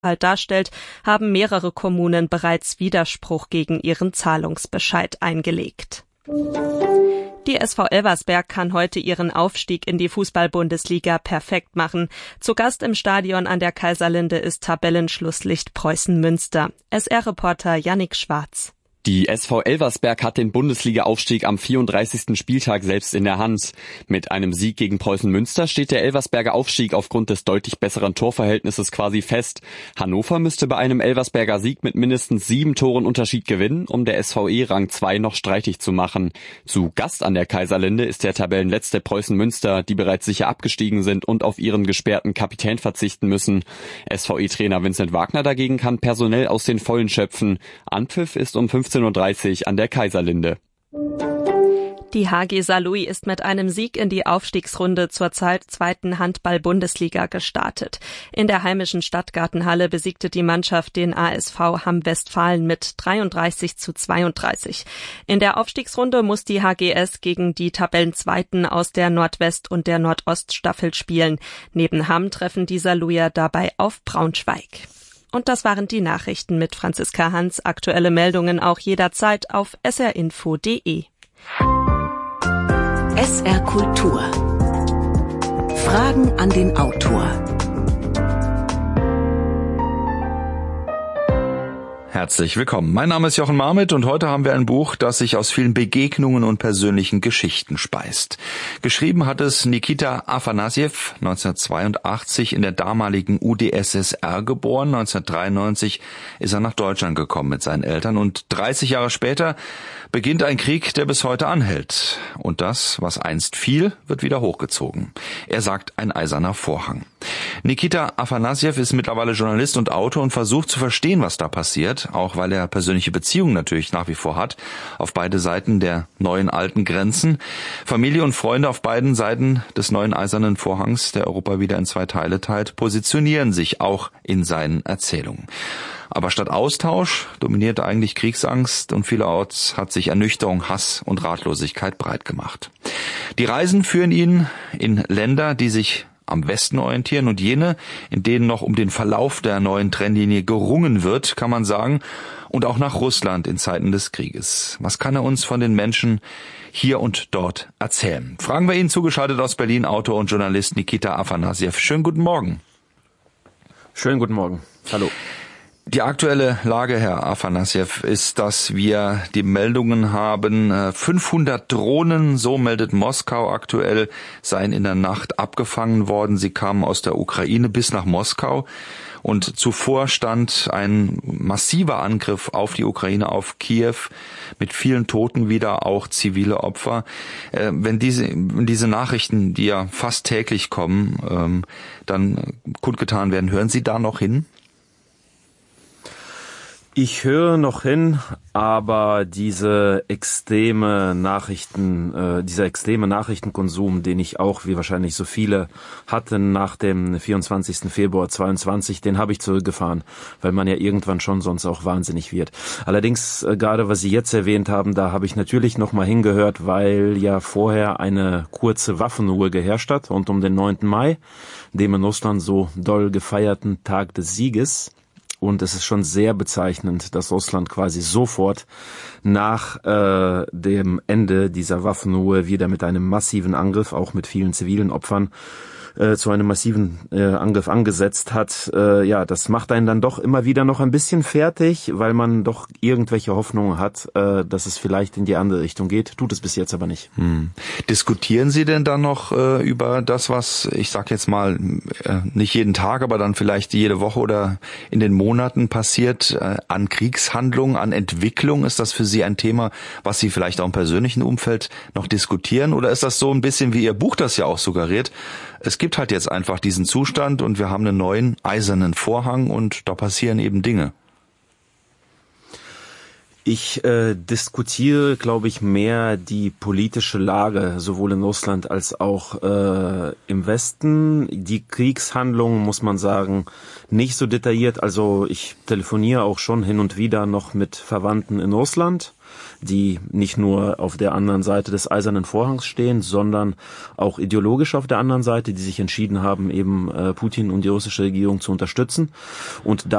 darstellt, haben mehrere Kommunen bereits Widerspruch gegen ihren Zahlungsbescheid eingelegt. Die SV Elversberg kann heute ihren Aufstieg in die Fußball-Bundesliga perfekt machen. Zu Gast im Stadion an der Kaiserlinde ist Tabellenschlusslicht Preußen Münster. SR-Reporter Yannick Schwarz. Die SV Elversberg hat den Bundesliga-Aufstieg am 34. Spieltag selbst in der Hand. Mit einem Sieg gegen Preußen Münster steht der Elversberger Aufstieg aufgrund des deutlich besseren Torverhältnisses quasi fest. Hannover müsste bei einem Elversberger Sieg mit mindestens 7 Toren Unterschied gewinnen, um der SVE Rang 2 noch streitig zu machen. Zu Gast an der Kaiserlinde ist der Tabellenletzte Preußen Münster, die bereits sicher abgestiegen sind und auf ihren gesperrten Kapitän verzichten müssen. SVE-Trainer Vincent Wagner dagegen kann personell aus den Vollen schöpfen. Anpfiff ist um 15:30 Uhr an der Kaiserlinde. Die HG Saarlouis ist mit einem Sieg in die Aufstiegsrunde zur zweiten Handball-Bundesliga gestartet. In der heimischen Stadtgartenhalle besiegte die Mannschaft den ASV Hamm-Westfalen mit 33:32. In der Aufstiegsrunde muss die HGS gegen die Tabellenzweiten aus der Nordwest- und der Nordoststaffel spielen. Neben Hamm treffen die Saarlouier dabei auf Braunschweig. Und das waren die Nachrichten mit Franziska Hans. Aktuelle Meldungen auch jederzeit auf srinfo.de. SR Kultur. Fragen an den Autor. Herzlich willkommen. Mein Name ist Jochen Marmit und heute haben wir ein Buch, das sich aus vielen Begegnungen und persönlichen Geschichten speist. Geschrieben hat es Nikita Afanassjew, 1982 in der damaligen UdSSR geboren. 1993 ist er nach Deutschland gekommen mit seinen Eltern und 30 Jahre später beginnt ein Krieg, der bis heute anhält. Und das, was einst fiel, wird wieder hochgezogen. Er sagt, ein eiserner Vorhang. Nikita Afanassjew ist mittlerweile Journalist und Autor und versucht zu verstehen, was da passiert, auch weil er persönliche Beziehungen natürlich nach wie vor hat, auf beide Seiten der neuen alten Grenzen. Familie und Freunde auf beiden Seiten des neuen eisernen Vorhangs, der Europa wieder in 2 Teile teilt, positionieren sich auch in seinen Erzählungen. Aber statt Austausch dominiert eigentlich Kriegsangst und vielerorts hat sich Ernüchterung, Hass und Ratlosigkeit breit gemacht. Die Reisen führen ihn in Länder, die sich am Westen orientieren und jene, in denen noch um den Verlauf der neuen Trennlinie gerungen wird, kann man sagen, und auch nach Russland in Zeiten des Krieges. Was kann er uns von den Menschen hier und dort erzählen? Fragen wir ihn, zugeschaltet aus Berlin, Autor und Journalist Nikita Afanassjew. Schönen guten Morgen. Schönen guten Morgen. Hallo. Die aktuelle Lage, Herr Afanassjew, ist, dass wir die Meldungen haben, 500 Drohnen, so meldet Moskau aktuell, seien in der Nacht abgefangen worden. Sie kamen aus der Ukraine bis nach Moskau. Und zuvor stand ein massiver Angriff auf die Ukraine, auf Kiew, mit vielen Toten wieder, auch zivile Opfer. Wenn diese Nachrichten, die ja fast täglich kommen, dann kundgetan werden, hören Sie da noch hin? Ich höre noch hin, aber dieser extreme Nachrichtenkonsum, den ich auch, wie wahrscheinlich so viele hatten nach dem 24. Februar 22, den habe ich zurückgefahren, weil man ja irgendwann schon sonst auch wahnsinnig wird. Allerdings, gerade was Sie jetzt erwähnt haben, da habe ich natürlich noch mal hingehört, weil ja vorher eine kurze Waffenruhe geherrscht hat und um den 9. Mai, dem in Russland so doll gefeierten Tag des Sieges. Und es ist schon sehr bezeichnend, dass Russland quasi sofort nach dem Ende dieser Waffenruhe wieder mit einem massiven Angriff, auch mit vielen zivilen Opfern, zu einem massiven Angriff angesetzt hat. Ja, das macht einen dann doch immer wieder noch ein bisschen fertig, weil man doch irgendwelche Hoffnungen hat, dass es vielleicht in die andere Richtung geht. Tut es bis jetzt aber nicht. Diskutieren Sie denn dann noch über das, was, ich sag jetzt mal, nicht jeden Tag, aber dann vielleicht jede Woche oder in den Monaten passiert, an Kriegshandlungen, an Entwicklung? Ist das für Sie ein Thema, was Sie vielleicht auch im persönlichen Umfeld noch diskutieren? Oder ist das so ein bisschen, wie Ihr Buch das ja auch suggeriert? Es gibt halt jetzt einfach diesen Zustand und wir haben einen neuen eisernen Vorhang und da passieren eben Dinge. Ich diskutiere, glaube ich, mehr die politische Lage, sowohl in Russland als auch im Westen. Die Kriegshandlungen, muss man sagen, nicht so detailliert. Also ich telefoniere auch schon hin und wieder noch mit Verwandten in Russland, die nicht nur auf der anderen Seite des Eisernen Vorhangs stehen, sondern auch ideologisch auf der anderen Seite, die sich entschieden haben, eben Putin und die russische Regierung zu unterstützen. Und da